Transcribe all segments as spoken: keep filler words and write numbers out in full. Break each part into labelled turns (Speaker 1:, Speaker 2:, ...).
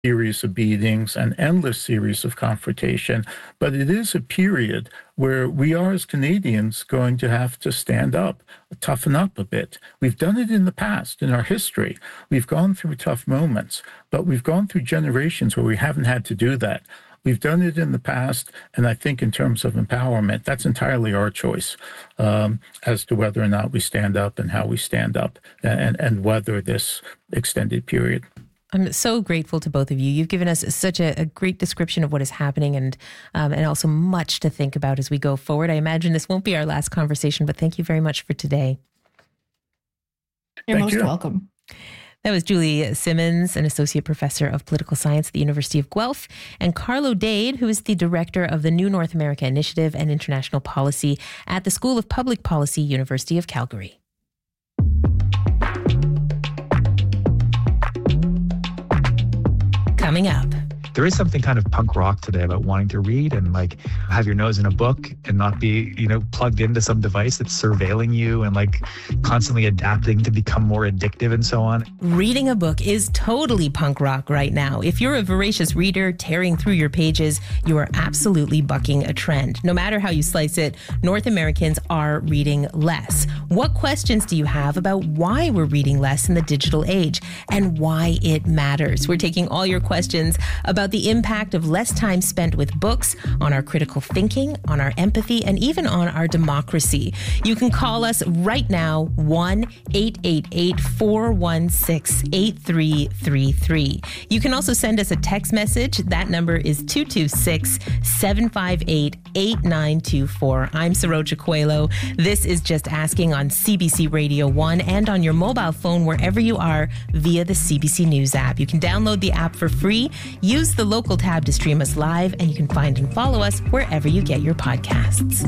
Speaker 1: series of beatings, an endless series of confrontation. But it is a period where we are, as Canadians, going to have to stand up, toughen up a bit. We've done it in the past, in our history. We've gone through tough moments, but we've gone through generations where we haven't had to do that. We've done it in the past, and I think in terms of empowerment, that's entirely our choice um, as to whether or not we stand up and how we stand up and, and weather this extended period.
Speaker 2: I'm so grateful to both of you. You've given us such a, a great description of what is happening and um, and also much to think about as we go forward. I imagine this won't be our last conversation, but thank you very much for today.
Speaker 3: You're
Speaker 1: Thank
Speaker 3: most
Speaker 1: you.
Speaker 3: welcome.
Speaker 2: That was Julie Simmons, an associate professor of political science at the University of Guelph, and Carlo Dade, who is the director of the New North America Initiative and International Policy at the School of Public Policy, University of Calgary. Coming up.
Speaker 4: There is something kind of punk rock today about wanting to read and like have your nose in a book and not be, you know, plugged into some device that's surveilling you and like constantly adapting to become more addictive and so on.
Speaker 2: Reading a book is totally punk rock right now. If you're a voracious reader tearing through your pages, you are absolutely bucking a trend. No matter how you slice it, North Americans are reading less. What questions do you have about why we're reading less in the digital age and why it matters? We're taking all your questions about the impact of less time spent with books on our critical thinking, on our empathy, and even on our democracy. You can call us right now, one eight eight eight, four one six, eight three three three. You can also send us a text message. That number is two two six, seven five eight, eight nine two four. I'm Saroja Coelho. This is Just Asking on C B C Radio one and on your mobile phone wherever you are via the C B C News app. You can download the app for free. Use the local tab to stream us live, and you can find and follow us wherever you get your podcasts.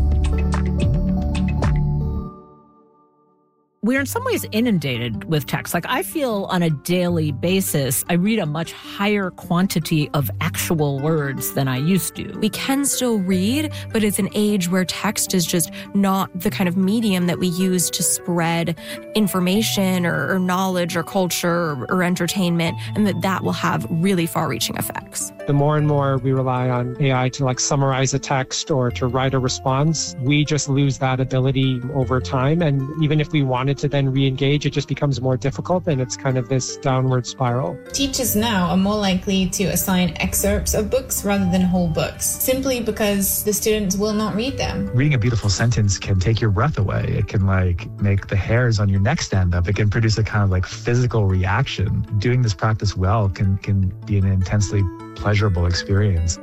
Speaker 5: We're in some ways inundated with text. Like I feel on a daily basis, I read a much higher quantity of actual words than I used to.
Speaker 6: We can still read, but it's an age where text is just not the kind of medium that we use to spread information or, or knowledge or culture or, or entertainment, and that that will have really far-reaching effects.
Speaker 7: The more and more we rely on A I to like summarize a text or to write a response, we just lose that ability over time. And even if we wanted to then re-engage, it just becomes more difficult, and it's kind of this downward spiral.
Speaker 8: Teachers now are more likely to assign excerpts of books rather than whole books, simply because the students will not read them.
Speaker 4: Reading a beautiful sentence can take your breath away. It can like make the hairs on your neck stand up. It can produce a kind of like physical reaction. Doing this practice well can, can be an intensely pleasurable experience.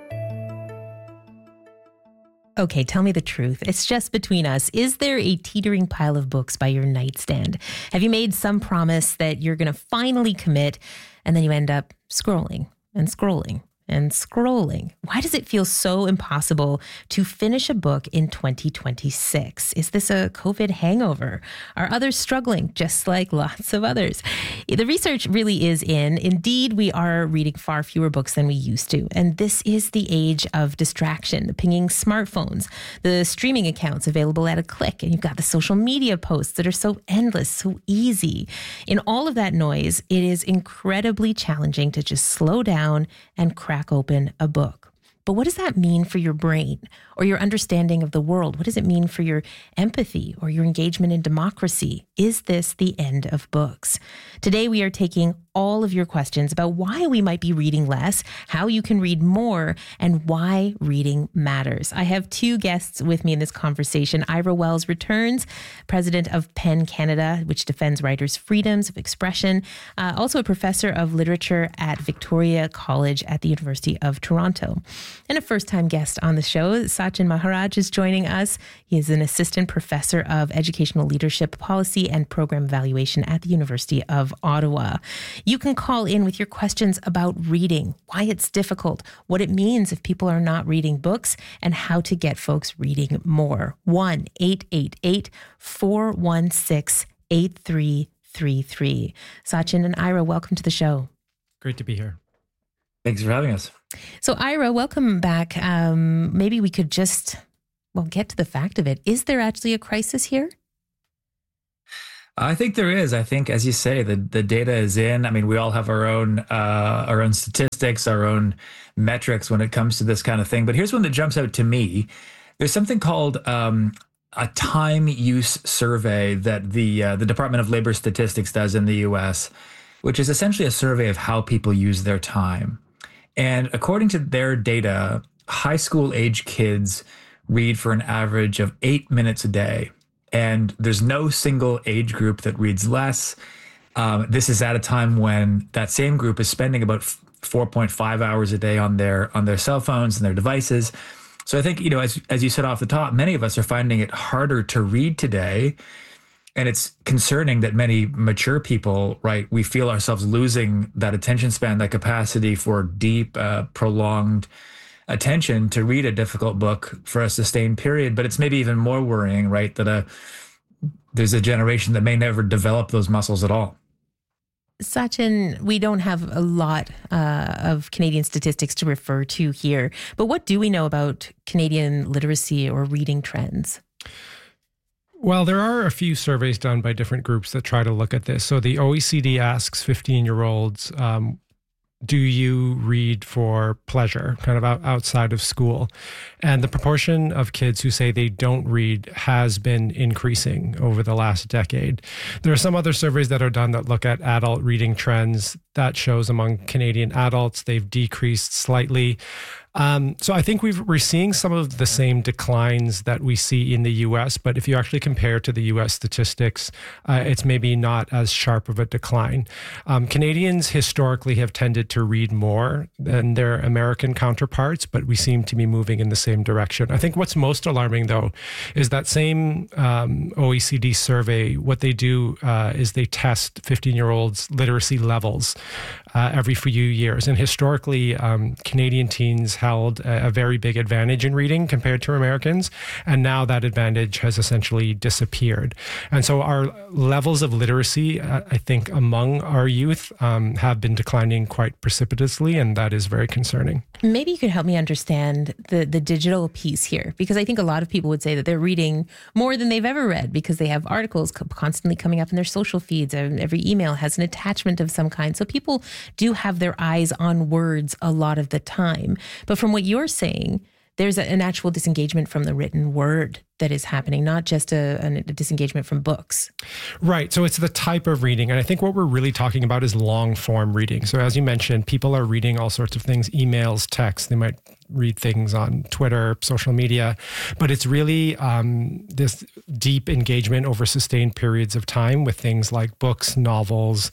Speaker 2: Okay, tell me the truth. It's just between us. Is there a teetering pile of books by your nightstand? Have you made some promise that you're going to finally commit, and then you end up scrolling and scrolling and scrolling? Why does it feel so impossible to finish a book in twenty twenty-six? Is this a COVID hangover? Are others struggling just like lots of others? The research really is in. Indeed, we are reading far fewer books than we used to. And this is the age of distraction, the pinging smartphones, the streaming accounts available at a click, and you've got the social media posts that are so endless, so easy. In all of that noise, it is incredibly challenging to just slow down and crack open a book. But what does that mean for your brain or your understanding of the world? What does it mean for your empathy or your engagement in democracy? Is this the end of books? Today, we are taking all of your questions about why we might be reading less, how you can read more, and why reading matters. I have two guests with me in this conversation. Ira Wells returns, president of PEN Canada, which defends writers' freedoms of expression, uh, also a professor of literature at Victoria College at the University of Toronto. And a first-time guest on the show, Sachin Maharaj, is joining us. He is an assistant professor of educational leadership policy and program evaluation at the University of Ottawa. You can call in with your questions about reading, why it's difficult, what it means if people are not reading books, and how to get folks reading more. one eight eight eight, four one six, eight three three three. Sachin and Ira, welcome to the show.
Speaker 9: Great to be here.
Speaker 10: Thanks for having us.
Speaker 2: So Ira, welcome back. Um, maybe we could just, well, get to the fact of it. Is there actually a crisis here?
Speaker 10: I think there is. I think, as you say, the, the data is in. I mean, we all have our own uh, our own statistics, our own metrics when it comes to this kind of thing. But here's one that jumps out to me. There's something called um, a time use survey that the uh, the Department of Labor Statistics does in the U S, which is essentially a survey of how people use their time. And according to their data, high school age kids read for an average of eight minutes a day. And there's no single age group that reads less. Um, this is at a time when that same group is spending about four point five hours a day on their on their cell phones and their devices. So I think, you know, as as you said off the top, many of us are finding it harder to read today. And it's concerning that many mature people, right, we feel ourselves losing that attention span, that capacity for deep, uh, prolonged attention to read a difficult book for a sustained period. But it's maybe even more worrying, right, that a, there's a generation that may never develop those muscles at all.
Speaker 2: Sachin, we don't have a lot uh, of Canadian statistics to refer to here, but what do we know about Canadian literacy or reading trends?
Speaker 9: Well, there are a few surveys done by different groups that try to look at this. So the O E C D asks fifteen-year-olds, um, do you read for pleasure, kind of out, outside of school? And the proportion of kids who say they don't read has been increasing over the last decade. There are some other surveys that are done that look at adult reading trends. That shows among Canadian adults, they've decreased slightly. Um, so I think we've, we're seeing some of the same declines that we see in the U S, but if you actually compare to the U S statistics, uh, it's maybe not as sharp of a decline. Um, Canadians historically have tended to read more than their American counterparts, but we seem to be moving in the same direction. I think what's most alarming, though, is that same um, O E C D survey, what they do uh, is they test fifteen-year-olds' literacy levels uh, every few years. And historically, um, Canadian teens held a, a very big advantage in reading compared to Americans. And now that advantage has essentially disappeared. And so our levels of literacy, uh, I think, among our youth um, have been declining quite precipitously. And that is very concerning.
Speaker 2: Maybe you could help me understand the, the digital piece here, because I think a lot of people would say that they're reading more than they've ever read because they have articles constantly coming up in their social feeds. Every email has an attachment of some kind. So people do have their eyes on words a lot of the time. But from what you're saying, there's an actual disengagement from the written word that is happening, not just a, a disengagement from books.
Speaker 9: Right. So it's the type of reading. And I think what we're really talking about is long form reading. So as you mentioned, people are reading all sorts of things, emails, texts. They might read things on Twitter, social media, but it's really um, this deep engagement over sustained periods of time with things like books, novels,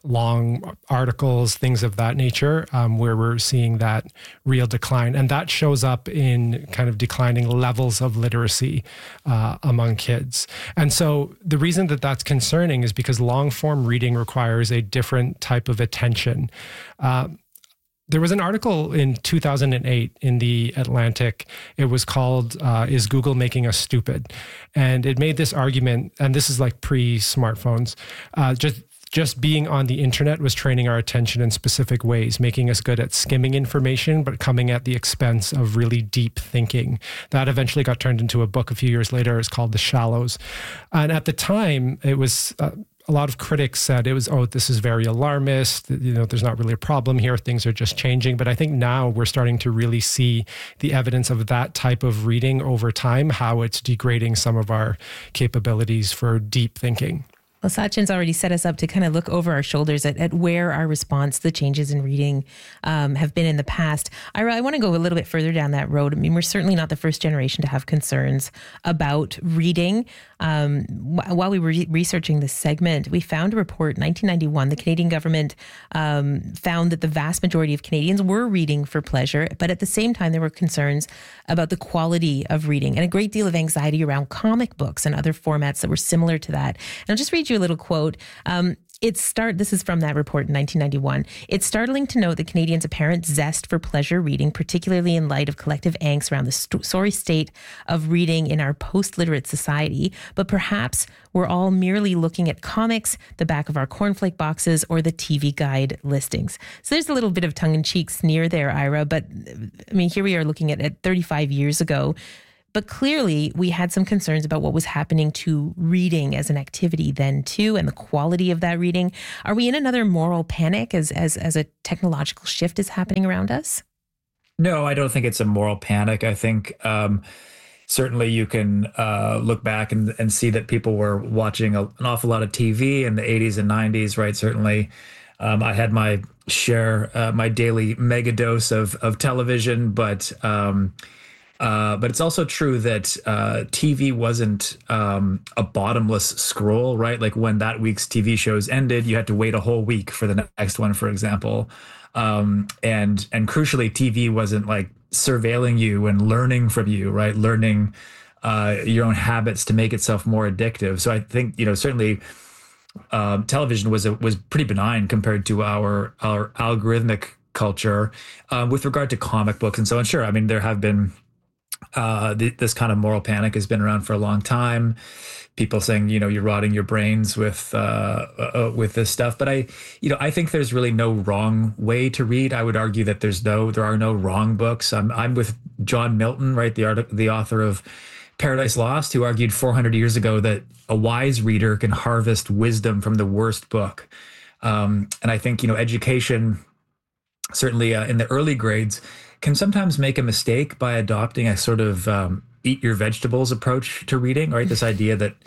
Speaker 9: long articles, things of that nature, um, where we're seeing that real decline. And that shows up in kind of declining levels of literacy uh, among kids. And so the reason that that's concerning is because long form reading requires a different type of attention. Uh, There was an article in two thousand eight in The Atlantic. It was called, uh, Is Google Making Us Stupid? And it made this argument, and this is like pre-smartphones, uh, just just being on the internet was training our attention in specific ways, making us good at skimming information, but coming at the expense of really deep thinking. That eventually got turned into a book a few years later. It's called The Shallows. And at the time, it was... Uh, a lot of critics said it was, oh, this is very alarmist. You know, there's not really a problem here. Things are just changing. But I think now we're starting to really see the evidence of that type of reading over time, how it's degrading some of our capabilities for deep thinking.
Speaker 2: Well, Sachin's already set us up to kind of look over our shoulders at, at where our response to the changes in reading um, have been in the past. Ira, I want to go a little bit further down that road. I mean, we're certainly not the first generation to have concerns about reading. Um, while we were re- researching this segment, we found a report in nineteen ninety-one. The Canadian government um, found that the vast majority of Canadians were reading for pleasure, but at the same time, there were concerns about the quality of reading and a great deal of anxiety around comic books and other formats that were similar to that. And I'll just read you a little quote. Um, It's start. This is from that report in nineteen ninety-one. It's startling to note that Canadians' apparent zest for pleasure reading, particularly in light of collective angst around the st- sorry state of reading in our post-literate society. But perhaps we're all merely looking at comics, the back of our cornflake boxes, or the T V guide listings. So there's a little bit of tongue-in-cheek sneer there, Ira. But I mean, here we are looking at, at thirty-five years ago. but clearly we had some concerns about what was happening to reading as an activity then too, and the quality of that reading. Are we in another moral panic as as as a technological shift is happening around us?
Speaker 10: No, I don't think it's a moral panic. I think um, certainly you can uh, look back and, and see that people were watching a, an awful lot of T V in the eighties and nineties, right? Certainly um, I had my share, uh, my daily mega dose of, of television, but um, uh, but it's also true that uh, T V wasn't um, a bottomless scroll, right? Like when that week's T V shows ended, you had to wait a whole week for the next one, for example. Um, and and crucially, T V wasn't like surveilling you and learning from you, right? Learning uh, your own habits to make itself more addictive. So I think, you know, certainly um, television was a, was pretty benign compared to our our algorithmic culture uh, with regard to comic books and so on. Sure, I mean, there have been uh, th- this kind of moral panic has been around for a long time. People saying, you know, you're rotting your brains with uh, uh, with this stuff. But I, you know, I think there's really no wrong way to read. I would argue that there's no, there are no wrong books. I'm I'm with John Milton, right, the art, the author of Paradise Lost, who argued four hundred years ago that a wise reader can harvest wisdom from the worst book. Um, and I think, you know, education, certainly uh, in the early grades, can sometimes make a mistake by adopting a sort of um, eat your vegetables approach to reading, right? This idea that,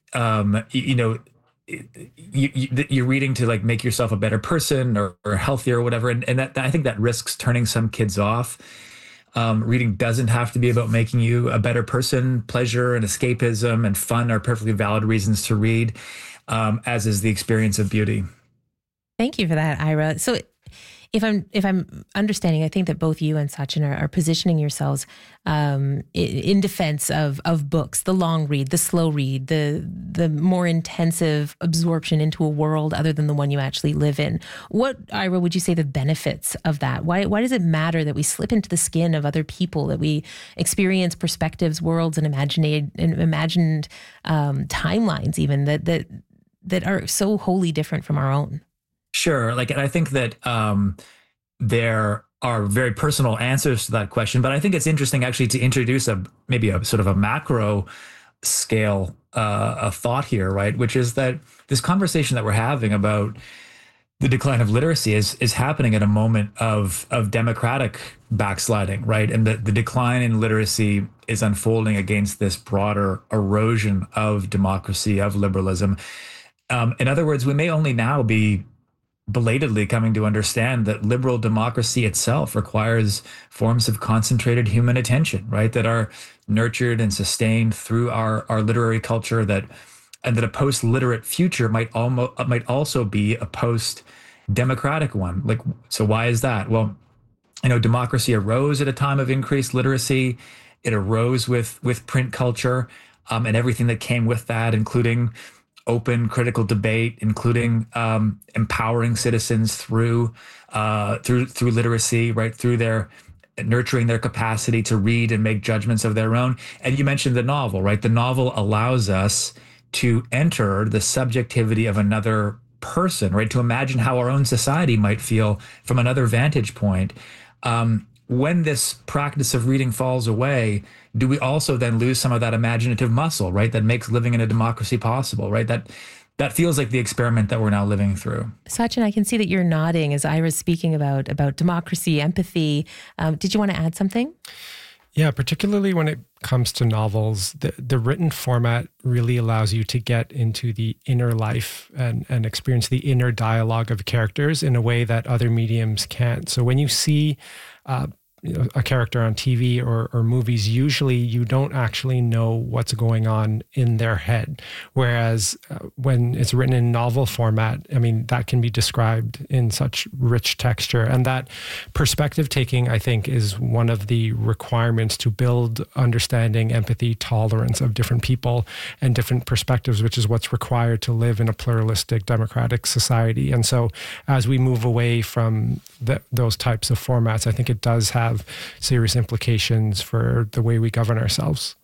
Speaker 10: um, you, you know, you, you, you're reading to like make yourself a better person or, or healthier or whatever. And, and that, I think that risks turning some kids off. Um, reading doesn't have to be about making you a better person. Pleasure and escapism and fun are perfectly valid reasons to read, um, as is the experience of beauty.
Speaker 2: Thank you for that, Ira. So If I'm if I'm understanding, I think that both you and Sachin are, are positioning yourselves um, in, in defense of of books, the long read, the slow read, the the more intensive absorption into a world other than the one you actually live in. What, Ira, would you say the benefits of that? Why why does it matter that we slip into the skin of other people, that we experience perspectives, worlds, and imagined and imagined um, timelines, even that that that are so wholly different from our own?
Speaker 10: Sure. Like, and I think that um, there are very personal answers to that question, but I think it's interesting actually to introduce a maybe a sort of a macro scale uh, a thought here, right? Which is that this conversation that we're having about the decline of literacy is is happening at a moment of of democratic backsliding, right? And the, the decline in literacy is unfolding against this broader erosion of democracy, of liberalism. Um, in other words, we may only now be belatedly coming to understand that liberal democracy itself requires forms of concentrated human attention, right? That are nurtured and sustained through our, our literary culture, that and that a post-literate future might almost might also be a post-democratic one. Like, so why is that? Well, you know, democracy arose at a time of increased literacy. It arose with with print culture um, and everything that came with that, including open critical debate, including um, empowering citizens through uh, through through literacy, right? Through their nurturing their capacity to read and make judgments of their own. And you mentioned the novel, right? The novel allows us to enter the subjectivity of another person, right? To imagine how our own society might feel from another vantage point. Um, when this practice of reading falls away, do we also then lose some of that imaginative muscle, right? That makes living in a democracy possible, right? That that feels like the experiment that we're now living through.
Speaker 2: Sachin, I can see that you're nodding as Ira's speaking about, about democracy, empathy. Um, did you want to add something?
Speaker 9: Yeah, particularly when it comes to novels, the, the written format really allows you to get into the inner life and, and experience the inner dialogue of characters in a way that other mediums can't. So when you see uh, you know, a character on T V or, or movies, usually you don't actually know what's going on in their head. Whereas uh, when it's written in novel format, I mean, that can be described in such rich texture. And that perspective taking, I think, is one of the requirements to build understanding, empathy, tolerance of different people and different perspectives, which is what's required to live in a pluralistic, democratic society. And so as we move away from the, those types of formats, I think it does have serious implications for the way we govern ourselves.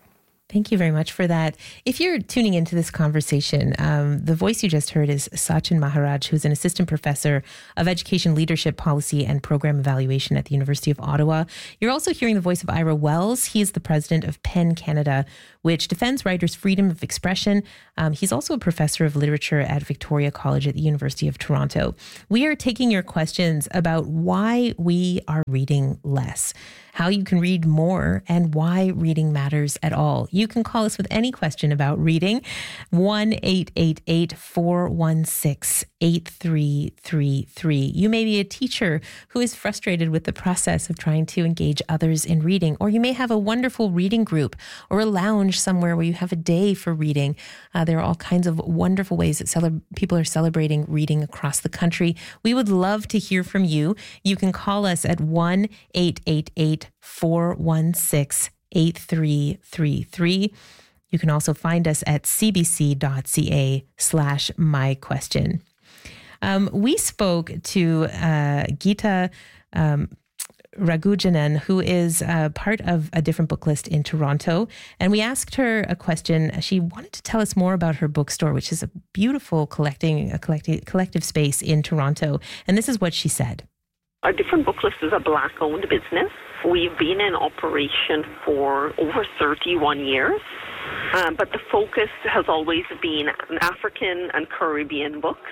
Speaker 2: Thank you very much for that. If you're tuning into this conversation, um, the voice you just heard is Sachin Maharaj, who's an assistant professor of education leadership policy and program evaluation at the University of Ottawa. You're also hearing the voice of Ira Wells. He is the president of PEN Canada, which defends writers' freedom of expression. Um, he's also a professor of literature at Victoria College at the University of Toronto. We are taking your questions about why we are reading less, how you can read more, and why reading matters at all. You can call us with any question about reading. one eight eight eight, four one six, eight three three three. You may be a teacher who is frustrated with the process of trying to engage others in reading, or you may have a wonderful reading group or a lounge somewhere where you have a day for reading. Uh, there are all kinds of wonderful ways that cele- people are celebrating reading across the country. We would love to hear from you. You can call us at one eight eight eight, four one six, eight three three three. You can also find us at cbc.ca slash my question. Um, we spoke to uh, Geeta um, Raghunanan, who is uh, part of a different book list in Toronto. And we asked her a question. She wanted to tell us more about her bookstore, which is a beautiful collecting, a collective, collective space in Toronto. And this is what she said.
Speaker 11: Our Different Book List is a Black-owned business. We've been in operation for over thirty-one years, um, but the focus has always been African and Caribbean books.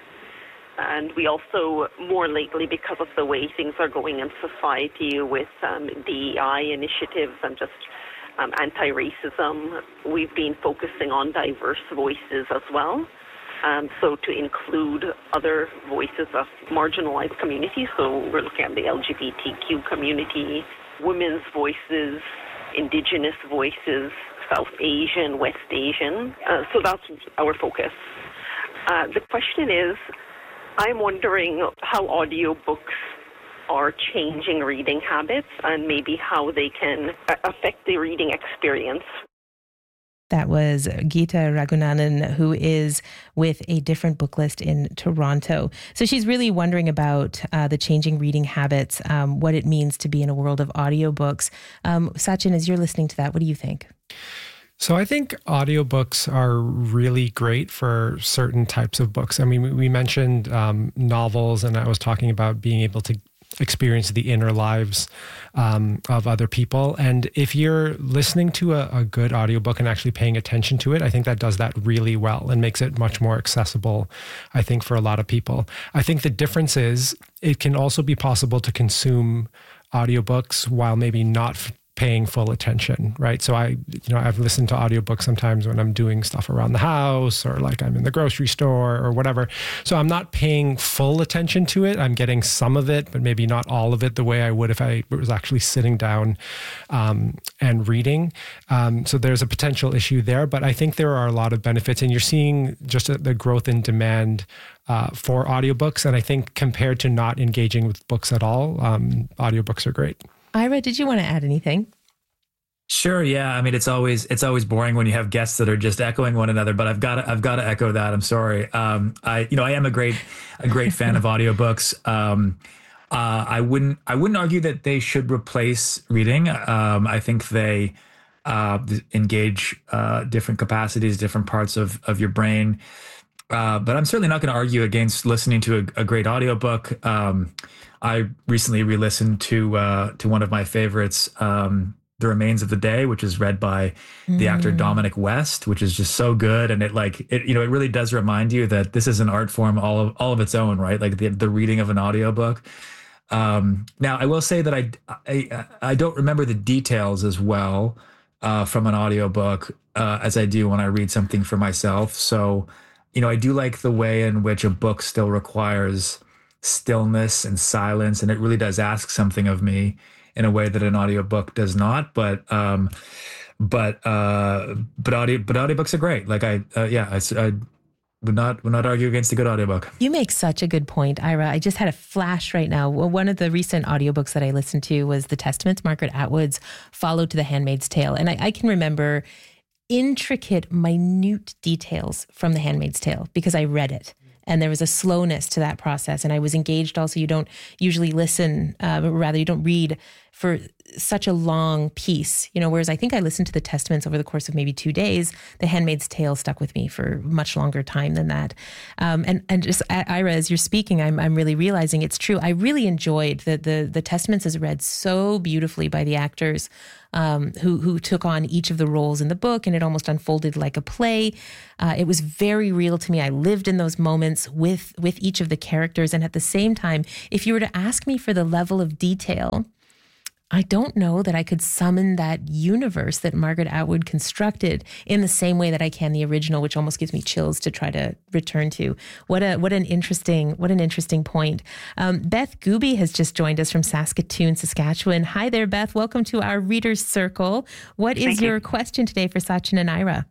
Speaker 11: And we also, more lately, because of the way things are going in society with um, D E I initiatives and just um, anti-racism, we've been focusing on diverse voices as well. Um, so to include other voices of marginalized communities. So we're looking at the L G B T Q community, women's voices, Indigenous voices, South Asian, West Asian. Uh, so that's our focus. Uh, the question is, I'm wondering how audiobooks are changing reading habits and maybe how they can affect the reading experience.
Speaker 2: That was Geeta Raghunanan, who is with a different book list in Toronto. So she's really wondering about uh, the changing reading habits, um, what it means to be in a world of audiobooks. Um, Sachin, as you're listening to that, what do you think?
Speaker 9: So I think audiobooks are really great for certain types of books. I mean, we mentioned um, novels, and I was talking about being able to experience the inner lives um, of other people. And if you're listening to a, a good audiobook and actually paying attention to it, I think that does that really well and makes it much more accessible, I think, for a lot of people. I think the difference is it can also be possible to consume audiobooks while maybe not f- paying full attention, right? So I, you know, I've listened to audiobooks sometimes when I'm doing stuff around the house or like I'm in the grocery store or whatever. So I'm not paying full attention to it. I'm getting some of it, but maybe not all of it the way I would if I was actually sitting down um, and reading. Um, so there's a potential issue there, but I think there are a lot of benefits, and you're seeing just the growth in demand uh, for audiobooks. And I think compared to not engaging with books at all, um, audiobooks are great.
Speaker 2: Ira, did you want to add anything?
Speaker 10: Sure. Yeah. I mean, it's always it's always boring when you have guests that are just echoing one another. But I've got to, I've got to echo that. I'm sorry. Um, I you know I am a great a great fan of audiobooks. Um, uh, I wouldn't I wouldn't argue that they should replace reading. Um, I think they uh, engage uh, different capacities, different parts of of your brain. Uh, but I'm certainly not going to argue against listening to a, a great audiobook. Um, I recently re-listened to uh, to one of my favorites, um, The Remains of the Day, which is read by mm. the actor Dominic West, which is just so good. And it like it, you know, it really does remind you that this is an art form all of all of its own, right? Like the the reading of an audiobook. Um, now, I will say that I, I I don't remember the details as well uh, from an audiobook uh, as I do when I read something for myself. So, you know, I do like the way in which a book still requires stillness and silence, and it really does ask something of me in a way that an audiobook does not. But um, but uh, but audio but audiobooks are great. Like I uh, yeah, I, I would not would not argue against a good audiobook.
Speaker 2: You make such a good point, Ira. I just had a flash right now. Well, one of the recent audiobooks that I listened to was The Testaments, Margaret Atwood's Follow to the Handmaid's Tale, and I, I can remember intricate, minute details from The Handmaid's Tale because I read it. And there was a slowness to that process. And I was engaged also. You don't usually listen, uh, but rather you don't read for such a long piece, you know, whereas I think I listened to the Testaments over the course of maybe two days. The Handmaid's Tale stuck with me for much longer time than that. Um, and, and just, Ira, as you're speaking, I'm, I'm really realizing it's true. I really enjoyed the, the, the Testaments is read so beautifully by the actors um, who, who took on each of the roles in the book, and it almost unfolded like a play. Uh, it was very real to me. I lived in those moments with, with each of the characters. And at the same time, if you were to ask me for the level of detail, I don't know that I could summon that universe that Margaret Atwood constructed in the same way that I can the original, which almost gives me chills to try to return to. What a what an interesting what an interesting point. Um, Beth Gooby has just joined us from Saskatoon, Saskatchewan. Hi there, Beth. Welcome to our Reader's Circle. What is
Speaker 12: Thank
Speaker 2: your
Speaker 12: you.
Speaker 2: question today for Sachin and Ira?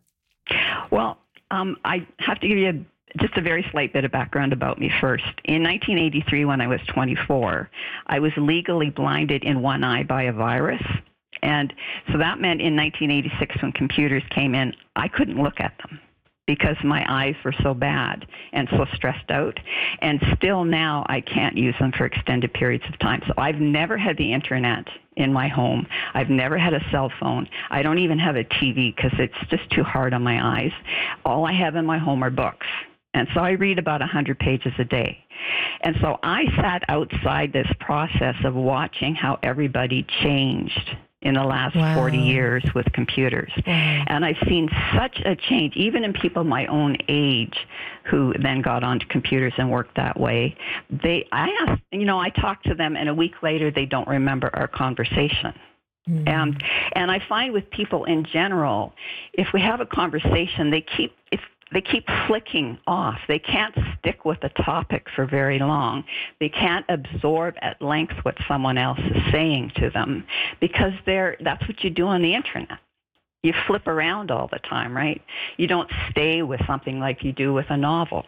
Speaker 12: Well, um, I have to give you a just a very slight bit of background about me first. In nineteen eighty-three, when I was twenty-four, I was legally blinded in one eye by a virus. And so that meant in nineteen eighty-six, when computers came in, I couldn't look at them because my eyes were so bad and so stressed out. And still now, I can't use them for extended periods of time. So I've never had the internet in my home. I've never had a cell phone. I don't even have a T V because it's just too hard on my eyes. All I have in my home are books. And so I read about one hundred pages a day. And so I sat outside this process of watching how everybody changed in the last wow. forty years with computers. Wow. And I've seen such a change, even in people my own age who then got onto computers and worked that way. They, I asked, you know, I talked to them, and a week later, they don't remember our conversation. Mm-hmm. And, and I find with people in general, if we have a conversation, they keep, if They keep flicking off. They can't stick with a topic for very long. They can't absorb at length what someone else is saying to them because they're, that's what you do on the internet. You flip around all the time, right? You don't stay with something like you do with a novel.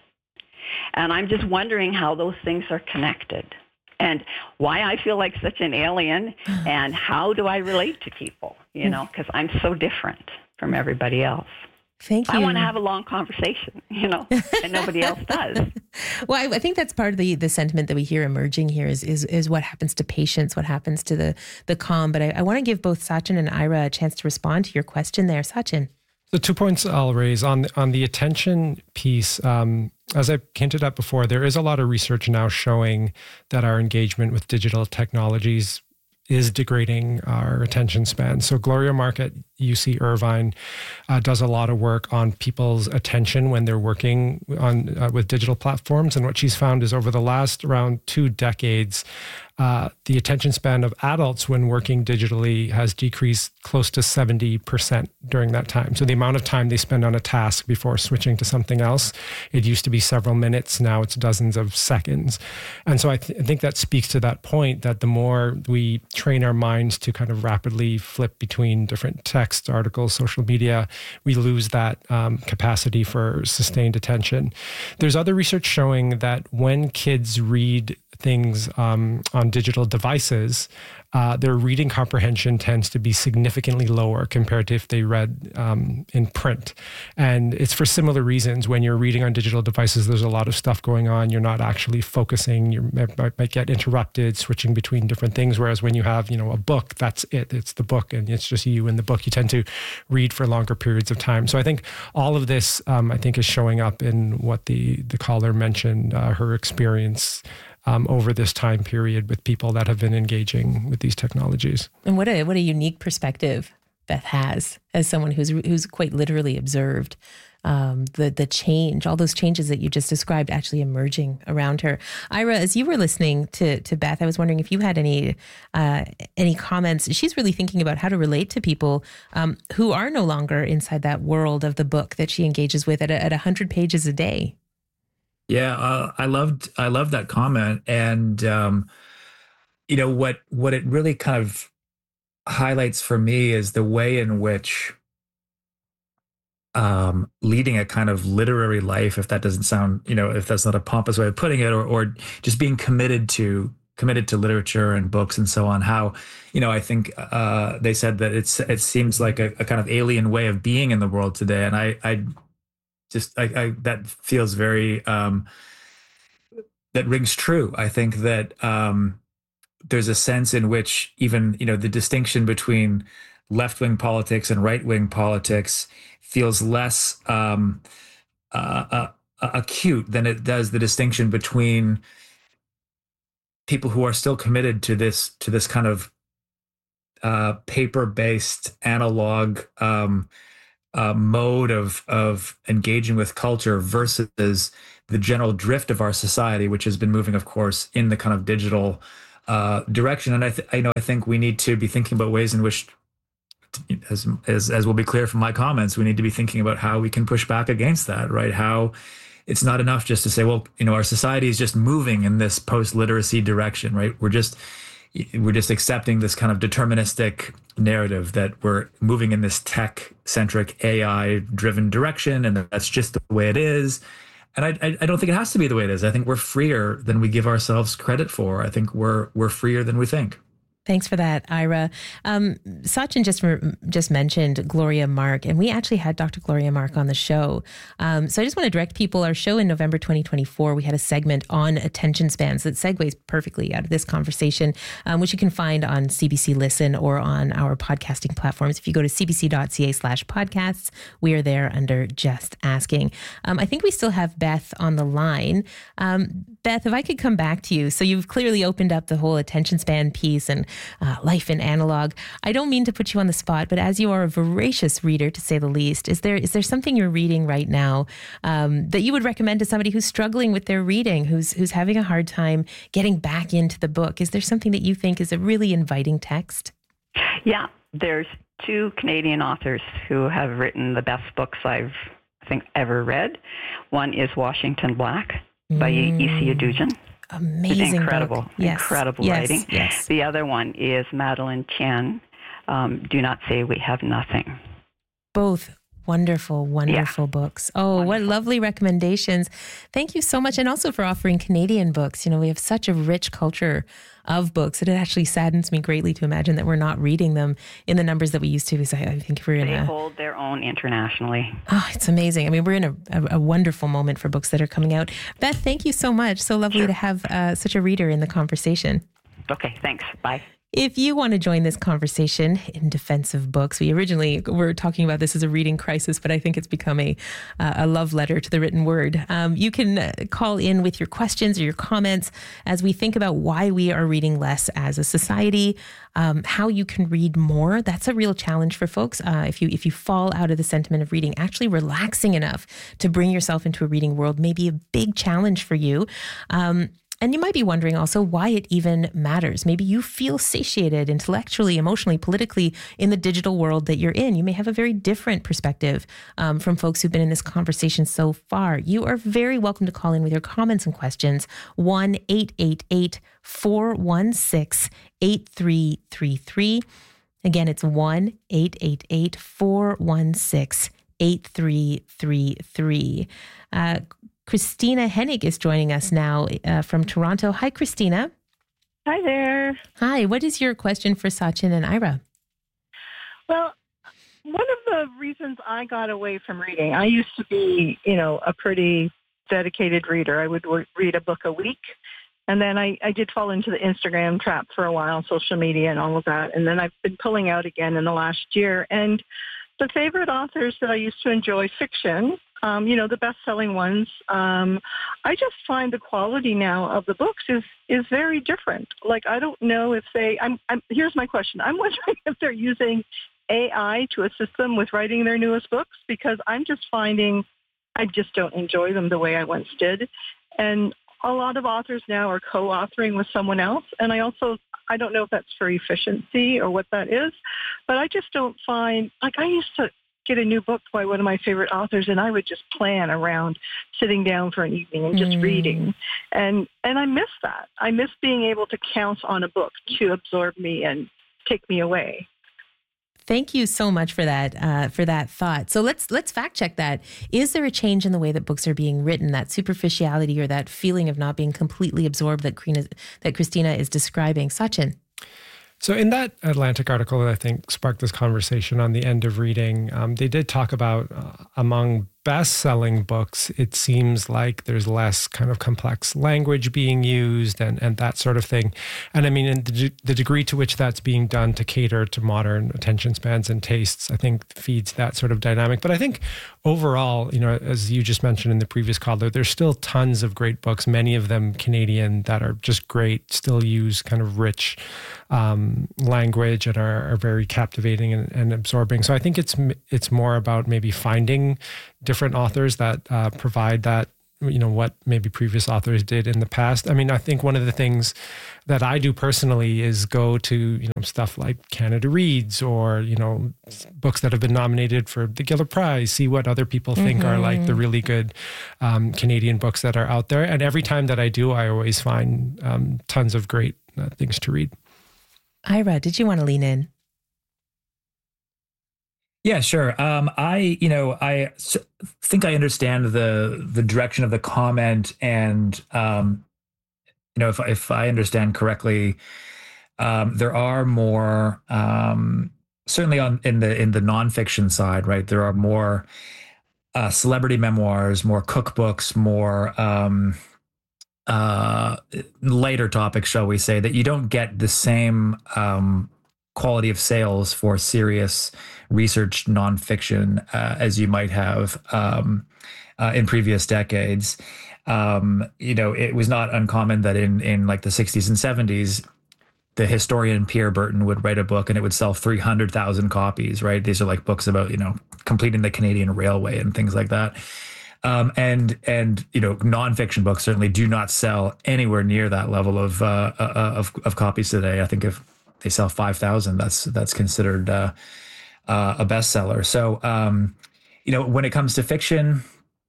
Speaker 12: And I'm just wondering how those things are connected and why I feel like such an alien and how do I relate to people, you know, because I'm so different from everybody else.
Speaker 2: Thank you.
Speaker 12: I want to have a long conversation, you know, and nobody else does.
Speaker 2: Well, I, I think that's part of the the sentiment that we hear emerging here is is, is what happens to patience, what happens to the, the calm. But I, I want to give both Sachin and Ira a chance to respond to your question there. Sachin.
Speaker 9: The two points I'll raise on, on the attention piece, um, as I hinted at before, there is a lot of research now showing that our engagement with digital technologies is degrading our attention span. So Gloria Mark at U C Irvine uh, does a lot of work on people's attention when they're working on uh, with digital platforms. And what she's found is over the last around two decades, uh, the attention span of adults when working digitally has decreased close to seventy percent during that time. So the amount of time they spend on a task before switching to something else, it used to be several minutes, now it's dozens of seconds. And so I, th- I think that speaks to that point that the more we train our minds to kind of rapidly flip between different text, articles, social media, we lose that um, capacity for sustained attention. There's other research showing that when kids read things um, on digital devices, uh, their reading comprehension tends to be significantly lower compared to if they read um, in print. And it's for similar reasons. When you're reading on digital devices, there's a lot of stuff going on. You're not actually focusing. You might, might get interrupted, switching between different things. Whereas when you have, you know, a book, that's it. It's the book, and it's just you in the book. You tend to read for longer periods of time. So I think all of this, um, I think, is showing up in what the the caller mentioned, uh, her experience Um, over this time period with people that have been engaging with these technologies.
Speaker 2: And what a what a unique perspective Beth has as someone who's who's quite literally observed um, the the change, all those changes that you just described actually emerging around her. Ira, as you were listening to to Beth, I was wondering if you had any uh, any comments. She's really thinking about how to relate to people um, who are no longer inside that world of the book that she engages with at a, at one hundred pages a day.
Speaker 10: Yeah, uh, I loved I loved that comment, and um, you know what what it really kind of highlights for me is the way in which um, leading a kind of literary life, if that doesn't sound, you know, if that's not a pompous way of putting it, or or just being committed to committed to literature and books and so on. How, you know, I think uh, they said that it's it seems like a, a kind of alien way of being in the world today, and I I. Just I, I, that feels very um, that rings true. I think that um, there's a sense in which even, you know, the distinction between left-wing politics and right-wing politics feels less um, uh, uh, acute than it does the distinction between people who are still committed to this to this kind of uh, paper-based analog um, uh, mode of of engaging with culture versus the general drift of our society, which has been moving, of course, in the kind of digital uh, direction. And I, th- I know I think we need to be thinking about ways in which, as, as as will be clear from my comments, we need to be thinking about how we can push back against that, right? How it's not enough just to say, well, you know, our society is just moving in this post-literacy direction, right? We're just we're just accepting this kind of deterministic narrative that we're moving in this tech-centric, A I-driven direction, and that's just the way it is. And I, I don't think it has to be the way it is. I think we're freer than we give ourselves credit for. I think we're we're freer than we think.
Speaker 2: Thanks for that, Ira. Um, Sachin just just mentioned Gloria Mark, and we actually had Doctor Gloria Mark on the show. Um, so I just want to direct people. Our show in November twenty twenty-four, we had a segment on attention spans that segues perfectly out of this conversation, um, which you can find on C B C Listen or on our podcasting platforms. If you go to cbc.ca slash podcasts, we are there under Just Asking. Um, I think we still have Beth on the line. Um, Beth, if I could come back to you. So you've clearly opened up the whole attention span piece and Uh, life in analog. I don't mean to put you on the spot, but as you are a voracious reader, to say the least, is there is there something you're reading right now um, that you would recommend to somebody who's struggling with their reading, who's who's having a hard time getting back into the book? Is there something that you think is a really inviting text?
Speaker 12: Yeah, there's two Canadian authors who have written the best books I've, I think, ever read. One is Washington Black by
Speaker 2: Mm.
Speaker 12: E C Adujan.
Speaker 2: Amazing
Speaker 12: incredible,
Speaker 2: book. Yes.
Speaker 12: incredible
Speaker 2: yes.
Speaker 12: writing.
Speaker 2: Yes.
Speaker 12: The other one is Madeline Chen, um, Do Not Say We Have Nothing.
Speaker 2: Both wonderful, wonderful
Speaker 12: yeah.
Speaker 2: books. Oh, wonderful. What lovely recommendations. Thank you so much. And also for offering Canadian books. You know, we have such a rich culture of books that it actually saddens me greatly to imagine that we're not reading them in the numbers that we used to, because I, I think we're in
Speaker 12: they
Speaker 2: a...
Speaker 12: They hold their own internationally.
Speaker 2: Oh, it's amazing. I mean, we're in a, a, a wonderful moment for books that are coming out. Beth, thank you so much. So lovely
Speaker 12: sure.
Speaker 2: to have uh, such a reader in the conversation.
Speaker 12: Okay, thanks. Bye.
Speaker 2: If you want to join this conversation in defense of books, we originally were talking about this as a reading crisis, but I think it's become a uh, a love letter to the written word. Um, you can call in with your questions or your comments as we think about why we are reading less as a society, um, how you can read more. That's a real challenge for folks. Uh, if you if you fall out of the sentiment of reading, actually relaxing enough to bring yourself into a reading world may be a big challenge for you. Um, And you might be wondering also why it even matters. Maybe you feel satiated intellectually, emotionally, politically in the digital world that you're in. You may have a very different perspective um, from folks who've been in this conversation so far. You are very welcome to call in with your comments and questions. one eight eight eight, four one six, eight three three three. Again, it's one eight eight eight, four one six, eight three three three. Uh, Christina Hennig is joining us now uh, from Toronto. Hi, Christina.
Speaker 3: Hi there.
Speaker 2: Hi. What is your question for Sachin and Ira?
Speaker 3: Well, one of the reasons I got away from reading, I used to be, you know, a pretty dedicated reader. I would read a book a week. And then I, I did fall into the Instagram trap for a while, social media and all of that. And then I've been pulling out again in the last year. And the favorite authors that I used to enjoy fiction, Um, you know, the best-selling ones, um, I just find the quality now of the books is is very different. Like, I don't know if they, I'm, I'm, here's my question. I'm wondering if they're using A I to assist them with writing their newest books, because I'm just finding I just don't enjoy them the way I once did. And a lot of authors now are co-authoring with someone else. And I also, I don't know if that's for efficiency or what that is, but I just don't find, like, I used to get a new book by one of my favorite authors, and I would just plan around sitting down for an evening and just mm. reading. And and I miss that. I miss being able to count on a book to absorb me and take me away.
Speaker 2: Thank you so much for that uh, for that thought. So let's let's fact check that. Is there a change in the way that books are being written? That superficiality or that feeling of not being completely absorbed that Christina, that Christina is describing? Sachin.
Speaker 9: So in that Atlantic article that I think sparked this conversation on the end of reading, um, they did talk about uh, among best-selling books, it seems like there's less kind of complex language being used and, and that sort of thing. And I mean, in the, the degree to which that's being done to cater to modern attention spans and tastes, I think feeds that sort of dynamic. But I think overall, you know, as you just mentioned in the previous caller, there's still tons of great books, many of them Canadian, that are just great, still use kind of rich um, language and are, are very captivating and, and absorbing. So I think it's it's more about maybe finding different authors that uh, provide that, you know, what maybe previous authors did in the past. I mean, I think one of the things that I do personally is go to, you know, stuff like Canada Reads or, you know, books that have been nominated for the Giller Prize, see what other people think mm-hmm. are like the really good um, Canadian books that are out there. And every time that I do, I always find um, tons of great uh, things to read.
Speaker 2: Ira, did you want to lean in?
Speaker 10: Yeah, sure. Um, I, you know, I think I understand the the direction of the comment, and um, you know, if if I understand correctly, um, there are more um, certainly on in the in the nonfiction side, right? There are more uh, celebrity memoirs, more cookbooks, more um, uh, lighter topics, shall we say, that you don't get the same um, quality of sales for serious research nonfiction uh, as you might have um, uh, in previous decades. Um, you know, it was not uncommon that in in like the sixties and seventies, the historian Pierre Burton would write a book and it would sell three hundred thousand copies, right? These are like books about, you know, completing the Canadian Railway and things like that. Um, and, and, you know, nonfiction books certainly do not sell anywhere near that level of, uh, uh, of, of copies today. I think if they sell five thousand, that's, that's considered, uh, uh, a bestseller. So, um, you know, when it comes to fiction,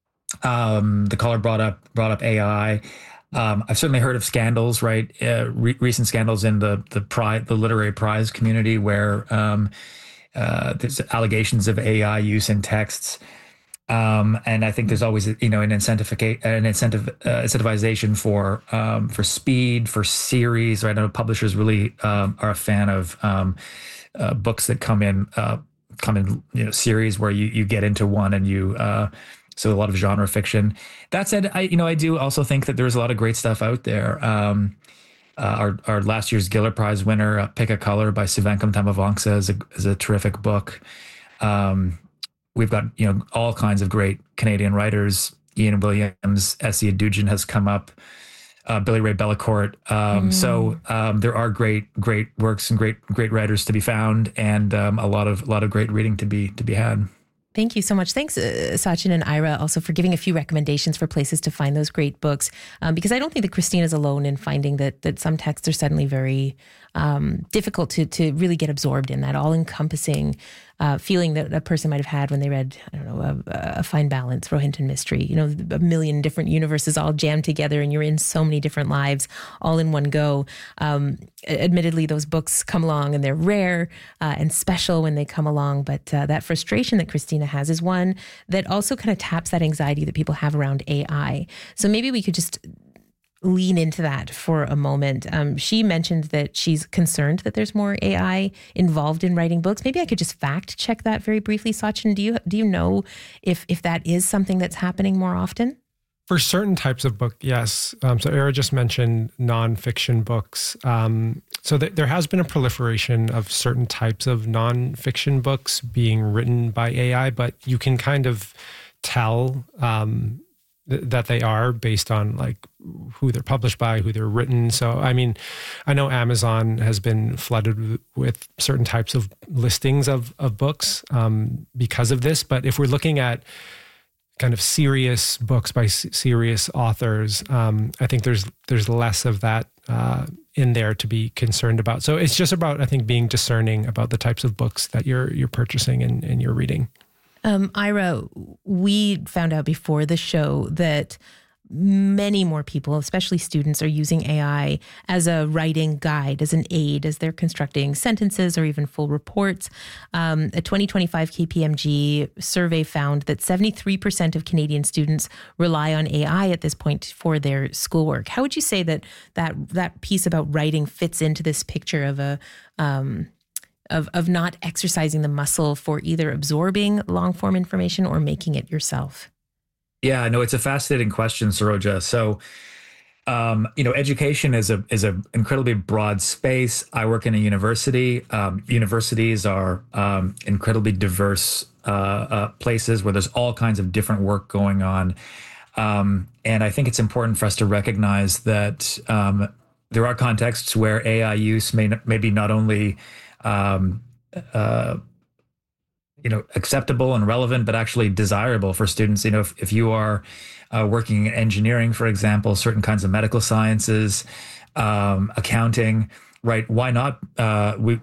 Speaker 10: um, the caller brought up, brought up A I. Um, I've certainly heard of scandals, right? Uh, re- recent scandals in the, the prize, the literary prize community where, um, uh, there's allegations of A I use in texts. Um, and I think there's always, you know, an incentive, an incentive, uh, incentivization for, um, for speed, for series, right? I know publishers really, um, are a fan of, um, uh, books that come in, uh, come in, you know, series where you, you get into one and you, uh, so a lot of genre fiction. That said, I, you know, I do also think that there's a lot of great stuff out there. Um, uh, our, our last year's Giller Prize winner, uh, Pick a Color by Sivankam Tamavangsa is a, is a terrific book. Um, We've got, you know, all kinds of great Canadian writers. Ian Williams, Essie Adujan has come up, uh, Billy Ray Bellecourt. Um, mm. So um, there are great, great works and great, great writers to be found, and um, a lot of, a lot of great reading to be to be had.
Speaker 2: Thank you so much. Thanks, uh, Sachin and Ira, also for giving a few recommendations for places to find those great books. Um, because I don't think that Christina's alone in finding that that some texts are suddenly very um, difficult to to really get absorbed in, that all-encompassing uh, feeling that a person might have had when they read, I don't know, a, a Fine Balance, Rohinton Mystery. You know, a million different universes all jammed together, and you're in so many different lives all in one go. Um, admittedly, those books come along and they're rare uh, and special when they come along. But uh, that frustration that Christina has is one that also kind of taps that anxiety that people have around A I. So maybe we could just lean into that for a moment. Um, she mentioned that she's concerned that there's more A I involved in writing books. Maybe I could just fact check that very briefly. Sachin, do you do you know if if that is something that's happening more often?
Speaker 9: For certain types of book, yes. Um, so Era just mentioned nonfiction books. Um, so th- there has been a proliferation of certain types of nonfiction books being written by A I, but you can kind of tell um, th- that they are based on like who they're published by, who they're written. So, I mean, I know Amazon has been flooded with certain types of listings of, of books um, because of this. But if we're looking at kind of serious books by s- serious authors, um, I think there's there's less of that uh, in there to be concerned about. So it's just about, I think, being discerning about the types of books that you're you're purchasing and, and you're reading.
Speaker 2: Um, Ira, we found out before the show that many more people, especially students, are using A I as a writing guide, as an aid, as they're constructing sentences or even full reports. Um, a twenty twenty-five K P M G survey found that seventy-three percent of Canadian students rely on A I at this point for their schoolwork. How would you say that that, that piece about writing fits into this picture of a um, of, of not exercising the muscle for either absorbing long form information or making it yourself?
Speaker 10: Yeah, no, it's a fascinating question, Saroja. So, um, you know, education is a is an incredibly broad space. I work in a university. Um, universities are um, incredibly diverse uh, uh, places where there's all kinds of different work going on. Um, and I think it's important for us to recognize that um, there are contexts where A I use may, may be not only um, uh, you know, acceptable and relevant, but actually desirable for students. You know, if, if you are uh, working in engineering, for example, certain kinds of medical sciences, um, accounting, right? Why not? Uh, we,